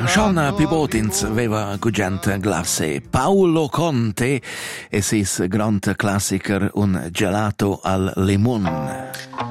Sean Pibotins aveva gugent glasse. Paolo Conte e sis grand classiker un gelato al limon.